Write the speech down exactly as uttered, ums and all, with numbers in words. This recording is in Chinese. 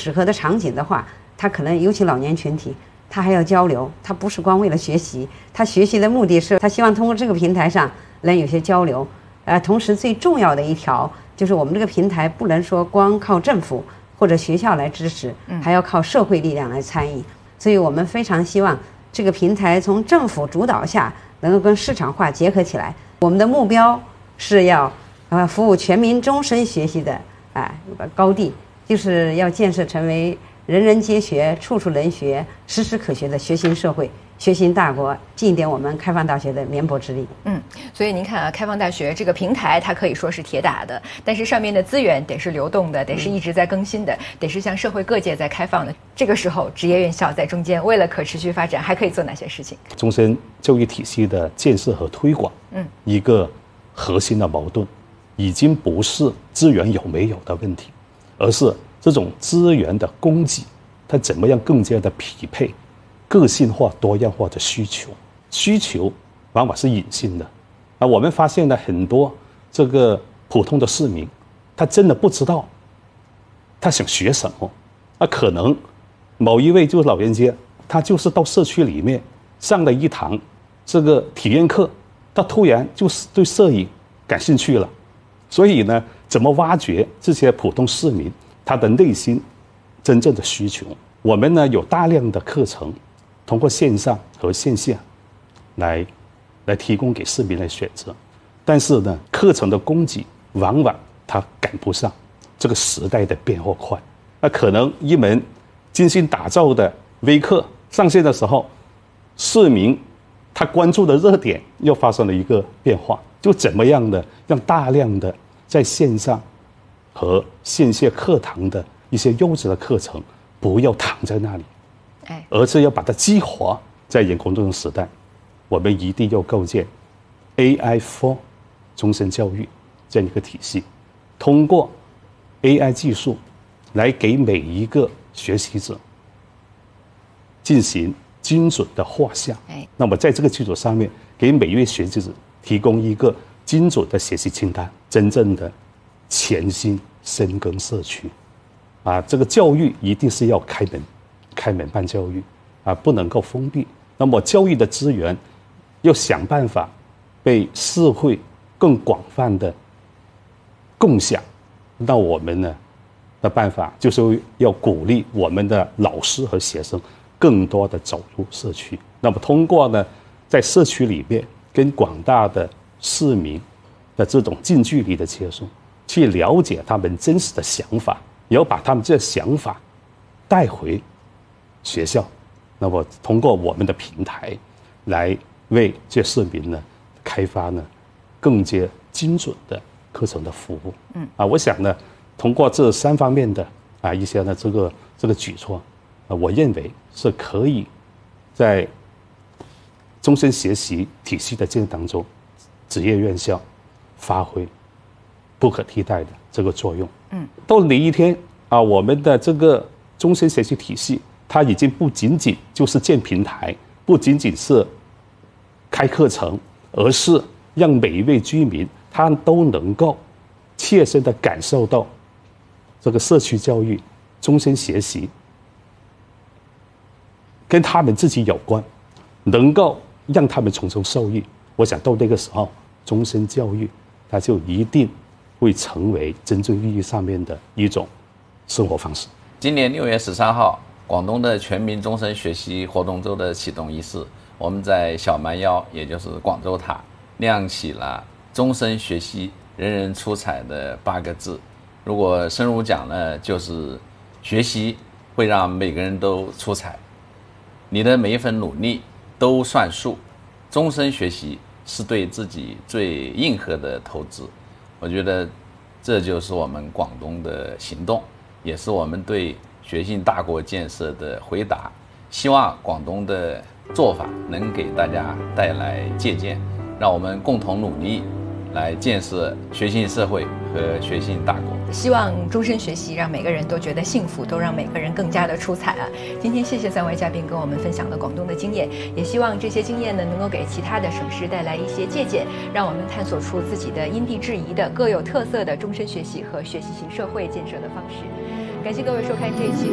适合的场景的话，他可能尤其老年群体，他还要交流，他不是光为了学习，他学习的目的是他希望通过这个平台上来有些交流。呃，同时最重要的一条就是我们这个平台不能说光靠政府或者学校来支持，还要靠社会力量来参与。所以我们非常希望这个平台从政府主导下能够跟市场化结合起来。我们的目标是要呃服务全民终身学习的啊、呃、高地，就是要建设成为人人皆学、处处能学、时时可学的学习社会、学习大国，尽一点我们开放大学的绵薄之力。 嗯，所以您看啊，开放大学这个平台，它可以说是铁打的，但是上面的资源得是流动的，得是一直在更新的，嗯、得是向社会各界在开放的。这个时候，职业院校在中间，为了可持续发展，还可以做哪些事情？ 终身教育体系的建设和推广，嗯，一个核心的矛盾，已经不是资源有没有的问题，而是这种资源的供给，它怎么样更加的匹配个性化、多样化的需求？需求往往是隐性的，啊，我们发现了很多这个普通的市民，他真的不知道他想学什么，啊，可能某一位就是老人家，他就是到社区里面上了一堂这个体验课，他突然就是对摄影感兴趣了，所以呢，怎么挖掘这些普通市民他的内心真正的需求？我们呢有大量的课程，通过线上和线下来来提供给市民来选择，但是呢，课程的供给往往它赶不上这个时代的变化快。那可能一门精心打造的微课上线的时候，市民他关注的热点又发生了一个变化，就怎么样的让大量的在线上和线下课堂的一些优质的课程不要躺在那里，而是要把它激活。在人工智能时代，我们一定要构建 A I for 终身教育这样一个体系，通过 A I 技术来给每一个学习者进行精准的画像。那么在这个基础上面，给每一位学习者提供一个精准的学习清单，真正的潜心深耕社区。啊，这个教育一定是要开门，开门办教育，啊，不能够封闭。那么教育的资源要想办法被社会更广泛的共享。那我们呢的办法就是要鼓励我们的老师和学生更多的走入社区。那么通过呢，在社区里面跟广大的市民的这种近距离的接触，去了解他们真实的想法，也要把他们这想法带回学校。那么通过我们的平台来为这市民呢开发呢更加精准的课程的服务。嗯啊，我想呢，通过这三方面的啊一些呢这个这个举措，啊，我认为是可以在终身学习体系的建设当中，职业院校发挥不可替代的这个作用。嗯，到哪一天啊，我们的这个终身学习体系，它已经不仅仅就是建平台，不仅仅是开课程，而是让每一位居民他都能够切身的感受到这个社区教育、终身学习跟他们自己有关，能够让他们从中受益。我想到那个时候，终身教育它就一定会成为真正意义上面的一种生活方式。 今年六月十三号，广东的全民终身学习活动周的启动仪式，我们在小蛮腰，也就是广州塔，亮起了终身学习人人出彩的八个字。如果深入讲呢，就是学习会让每个人都出彩，你的每一份努力都算数，终身学习是对自己最硬核的投资。我觉得这就是我们广东的行动，也是我们对学信大国建设的回答。希望广东的做法能给大家带来借鉴，让我们共同努力来建设学信社会和学信大国。 希望终身学习让每个人都觉得幸福，都让每个人更加的出彩啊！今天谢谢三位嘉宾跟我们分享了广东的经验，也希望这些经验呢能够给其他的省市带来一些借鉴，让我们探索出自己的因地制宜的各有特色的终身学习和学习型社会建设的方式。感谢各位收看这一期